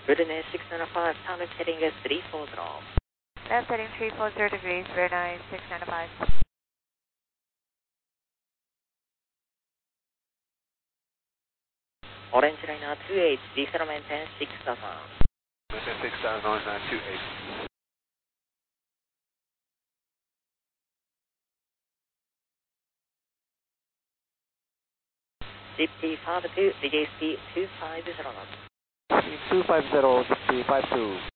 Brunei 695, pound heading 340. Left heading 340 degrees, Brunei 695. Orange liner 28, diesel maintain 6000. Maintain 6000, orange liner 28. DP52, DJ speed 250 knots. 250, DP52.